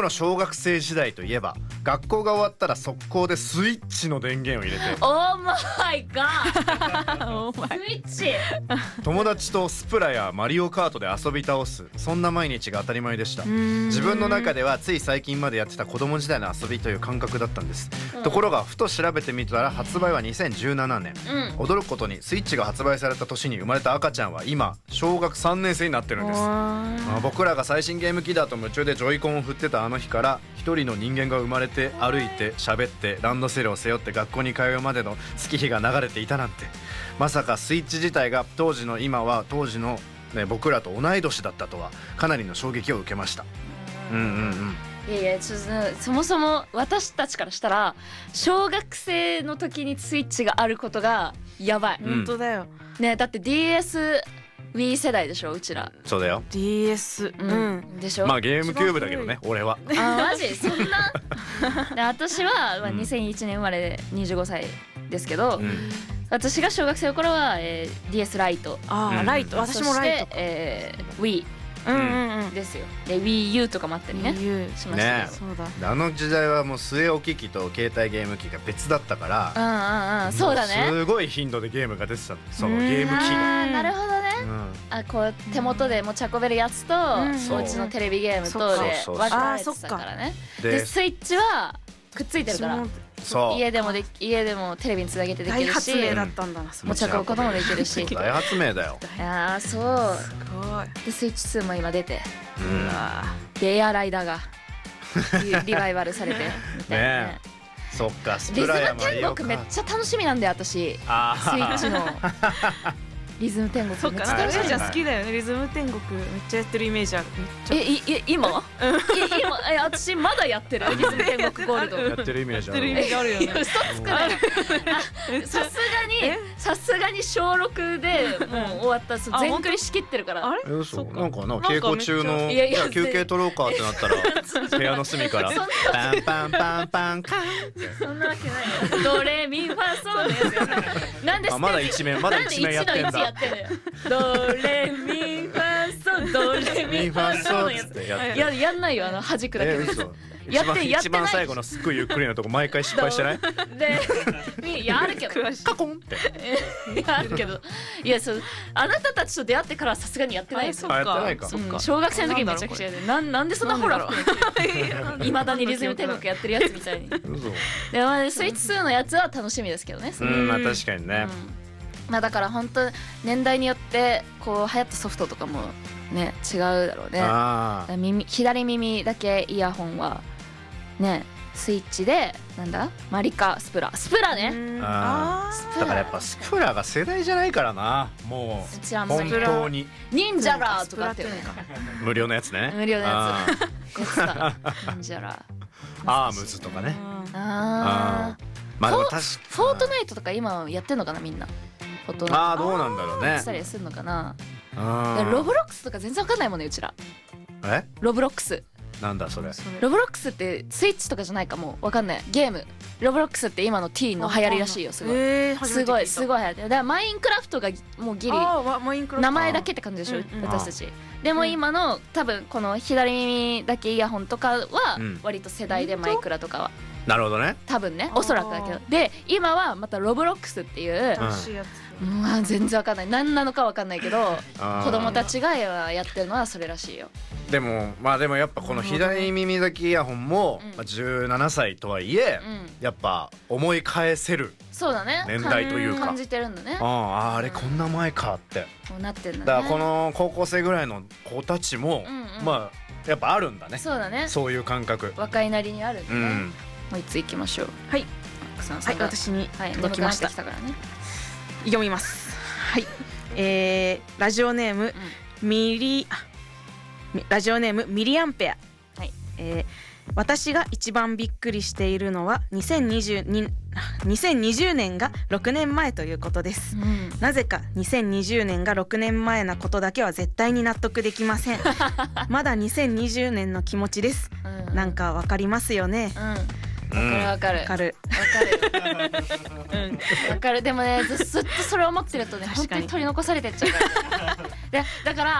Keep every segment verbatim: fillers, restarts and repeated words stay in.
僕の小学生時代といえば、学校が終わったら速攻でスイッチの電源を入れて、 オーマイガースイッチ友達とスプラやマリオカートで遊び倒す、そんな毎日が当たり前でした。自分の中ではつい最近までやってた子供時代の遊びという感覚だったんです、うん、ところがふと調べてみたら発売はにせんじゅうななねん、うん、驚くことにスイッチが発売された年に生まれた赤ちゃんは今小学さんねん生になってるんです。まあ、僕らが最新ゲーム機だと夢中でジョイコンを振ってたあの日から一人の人間が生まれて、歩いて喋ってランドセルを背負って学校に通うまでの月日が流れていたなんて。まさかスイッチ自体が当時の今は当時の、ね、僕らと同い年だったとはかなりの衝撃を受けました。うんうんうん。 いやいや、ちょっとそもそも私たちからしたら小学生の時にスイッチがあることがやばい、 うん、本当だよね。だって ディーエスWii 世代でしょ、うちら。 そうだよ。 ディーエス、 うん、でしょ。 まあゲームキューブだけどね、俺は。 あ、マジそんなで私は、まあ、にせんいちねん生まれでにじゅうごさいですけど、うん、私が小学生の頃は、えー、ディーエス ライト。 ああ、ライト。私もライト。 そして、えー、Wii うんうんうんですよ。で Wii U とかもあったりねしましたけど、 そうだ。 あの時代はもう据え置き機と携帯ゲーム機が別だったから、 うんうんうん、そうだね。 すごい頻度でゲームが出てたの、そのゲーム機が。 なるほどね、うん、あ、こう手元で持ち運べるやつと、うん、お家のテレビゲームとで分かれてたからね。でスイッチはくっついてるから、そう家でもで家でもテレビにつなげてできるし、 大発明だったんだな。 持ち運ぶこともできるし。 大発明だよ。 いやー、そうすごい。 でスイッチツーも今出て、 うん、 でエアライダーがリバイバルされてみたいなね。 ね、そっか。スプラやマリオカートリズム天国めっちゃ楽しみなんだよ私。スイッチのリズム天国。 そっか、なんかうちゃん好きだよね。リズム天国めっちゃやってるイメージある。 え、いい今？今え私まだやってる。リズム天国ゴールド。 やってるイメージある。 やってるイメージあるよね。 嘘つくね。さすがにさすがに小ろくでもう終わった。全クリ仕切ってるから。 あれ？ なんかな、稽古中のいやいや休憩取ろうかってなったら部屋の隅からパンパンパンパンカン。 そんなわけないよ。ドレミファソのやつよ。なんでまだ一面まだ一面やってんだ。 ドレミファソドレミファソのやつややんないよ、あの弾くだけで。 やって一番最後のすっごいゆっくりなとこ毎回失敗してない？ で、いやあるけどカコンっていやあるけど、いやそうあなたたちと出会ってからさすがにやってないですよ。 やってないか。 小学生の時めちゃくちゃで、なんなんでそんなホラーいまだにリズム天国やってるやつみたいに。でもスイッチツーのやつは楽しみですけどね。 うん、まあ確かにね。 まあだから本当年代によってこう流行ったソフトとかもね違うだろうね。耳左耳だけイヤホンはね、スイッチでなんだマリカスプラスプラね。 ああ、だからやっぱスプラが世代じゃないからな、もう本当に。 忍者ラーとかって無料のやつね。 無料のやつ。忍者ラー。 アームズとかね。 ああ。 まあでも確かフォートナイトとか今やってんのかなみんな。 ああ、どうなんだろうね。 したりするのかな。ロブロックスとか全然わかんないもんね、うちら。 え？ ロブロックス。 なんだそれ。 ロブロックスってスイッチとかじゃないかもわかんない。ゲーム。ロブロックスって今のティーンの流行りらしいよ。すごい。すごいすごい流行ってる。だからマインクラフトがもうギリ名前だけって感じでしょ、私たち。でも今の多分この左耳だけイヤホンとかは割と世代でマイクラとかは。 なるほどね。 多分ね、おそらくだけど。で今はまたロブロックスっていう、まあ全然わかんない、何なのかわかんないけど、子供たちがやってるのはそれらしいよ。 でもまあでもやっぱこの左耳だけイヤホンもじゅうななさいとはいえ、やっぱ思い返せる年代というか感じてるんだね。 ああ、あれこんな前かってなってるんだね。 だからこの高校生ぐらいの子たちもまあやっぱあるんだね。 そうだね、そういう感覚若いなりにあるんだね。もういつ行きましょう。 はい、はい、私に届きました。読みます。はい、えー、ラジオネームミリラジオネームミリアンペア。はい、えー、私が一番びっくりしているのはにせんにじゅうにねんがろくねんまえということです、うん、なぜかにせんにじゅうねんがろくねんまえなことだけは絶対に納得できませんまだにせんにじゅうねんの気持ちです、うん、なんかわかりますよね、 うん、わかるわかるわかるわかる。でもね、ずっとそれを思ってるとね、本当に取り残されてっちゃうからでだから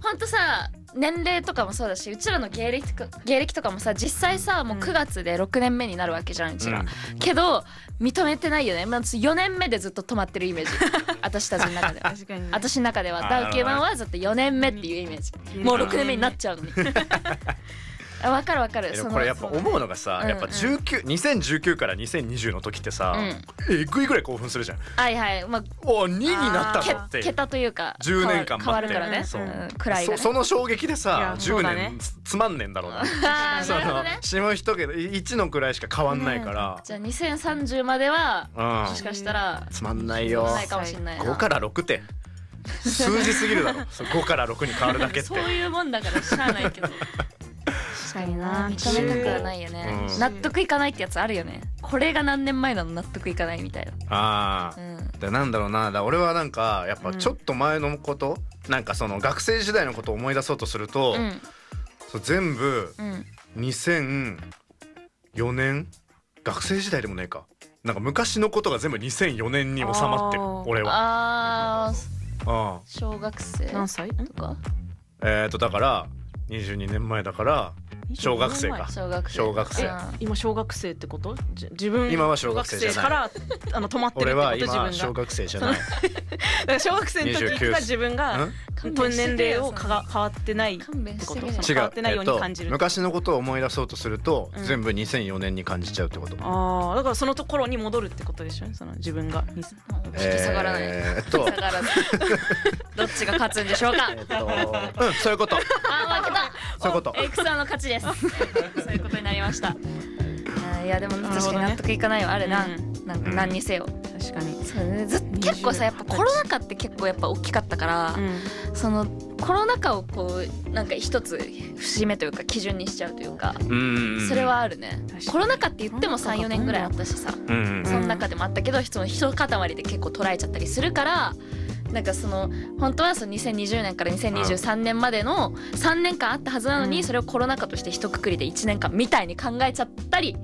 ほんとさ年齢とかもそうだし、うちらの芸歴とか芸歴とかもさ実際さもうくがつでろくねんめになるわけじゃんうちら、うん、けど認めてないよね、まあ、よねんめでずっと止まってるイメージ私たちの中では確かに、ね、私の中ではダウキューマンはずっとよねんめっていうイメージ、もうろくねんめになっちゃうのにわかるわかる。 これやっぱ思うのがさ、やっぱじゅうきゅう、にせんじゅうきゅうからにせんにじゅうの時ってさ、えぐいぐらい興奮するじゃん。 はいはい、まあおにになったのって桁というかじゅうねんかん変わるからね、位がその衝撃でさじゅうねんつまんねんだろうな。その下一桁いちの位しか変わんないから、 じゃあにせんさんじゅうまではもしかしたらつまんないよ。ごからろくって数字すぎるだろごからろくに変わるだけって。 そういうもんだからしゃあないけど確かにな、認めたくはないよね、うん、納得いかないってやつあるよね。これが何年前なの納得いかないみたいな。 ああ、うん、でなんだろうな、だ俺はなんかやっぱちょっと前のこと、うん、なんかその学生時代のことを思い出そうとすると、うん、そう全部にせんよねん、学生時代でもねえか、なんか昔のことが全部にせんよねんに収まってる俺は。 ああ、小学生何歳とか、 えっとだからにじゅうにねんまえだから小学生か。 小学生。 小学生。 今小学生ってこと？自分今は小学生じゃない。 からあの止まってるってこと。俺は今小学生じゃない。だから小学生の時から自分が年齢を変わってないってこと。変わってないように感じる。 昔のことを思い出そうとすると全部にせんよねんに感じちゃうってこと。 ああ、だからそのところに戻るってことでしょ。その自分が引き下がらない。えっとどっちが勝つんでしょうか。 うん、そういうこと。 あ、負けた。 そういうこと。 エクサーの勝ちです。そういうことになりました。いやでも確かに納得いかないよあれな、なんか何にせよ。 確かに。 そうね、ずっと結構さやっぱコロナ禍って結構やっぱ大きかったから、そのコロナ禍をこうなんか一つ節目というか基準にしちゃうというか、それはあるね。コロナ禍って言ってもさんよねんぐらいあったしさ、その中でもあったけどその一塊で結構捉えちゃったりするから。なんかその本当はそのにせんにじゅうねんからにせんにじゅうさんねんまでのさんねんかんあったはずなのに、それをコロナ禍として一括りでいちねんかんみたいに考えちゃったり、うん、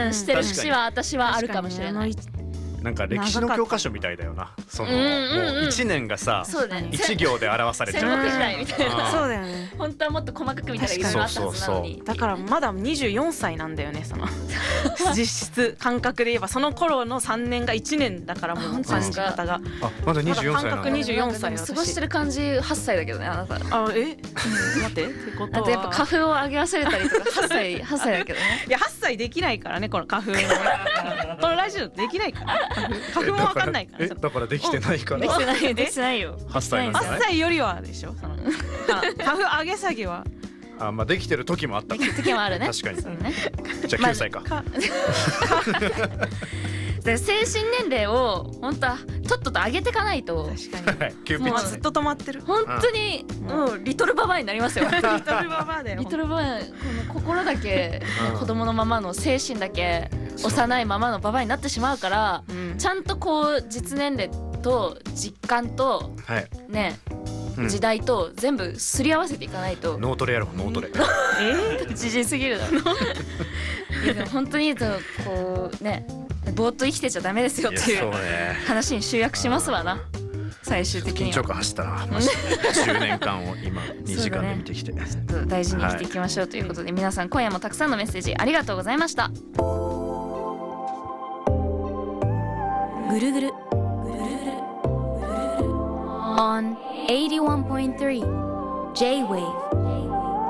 してる節は私はあるかもしれない。 なんか歴史の教科書みたいだよな。そのもういちねんがさいち行で表されちゃう。 戦国時代みたいな。 そうだよね。 本当はもっと細かく見たらいろいろあったはずなのに。 だからまだにじゅうよんさいなんだよね。その実質感覚で言えばその頃のさんねんがいちねんだからもう感じ方が。 あ、まだにじゅうよんさいなんだ。感覚にじゅうよんさい。 過ごしてる感じはっさいだけどね、あなた。 あ、え？待ってってことは。 あとやっぱ花粉を上げ忘れたりとかはっさいはっさいだけどね。 いやはっさいできないからね、この花粉。このラジオできないから。花粉もわかんないから。 え、だからできてないから。 できてないできてないよ。 はっさいなんじゃない？ はっさいよりはでしょ。その花粉上げ下げは。 あ、まあできてる時もあった。 できてる時もあるね。 確かに。じゃあきゅうさいか。 精神年齢を本当はとっとと上げていかないと。 確かに。もうずっと止まってる。 本当にもうリトルババアになりますよ。リトルババアで。 リトルババア、この心だけ子供のままの精神だけ幼いままのババアになってしまうから、ちゃんとこう実年齢と実感とね。時代と全部すり合わせていかないと。 脳トレやろう、脳トレ。 えー、じじいすぎるだろ。いやでも本当にこうね、ぼーっと生きてちゃダメですよっていう話に集約しますわな。最終的に緊張感走ったな。マジでじゅうねんかんを今にじかんで見てきて、ね、 ちょっと大事に生きていきましょうということで、はい、皆さん今夜もたくさんのメッセージありがとうございました。ぐるぐる on eighty-one point three J-Wave